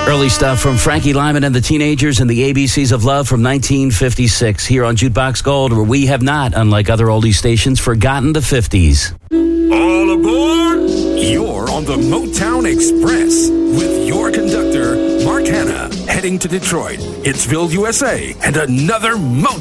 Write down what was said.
Early stuff from Frankie Lyman and the Teenagers and the ABCs of Love from 1956 here on Jukebox Gold, where we have not, unlike other oldie stations, forgotten the 50s. All aboard! You're on the Motown Express with your conductor, Mark Hanna, heading to Detroit, Hitsville, USA, and another Motown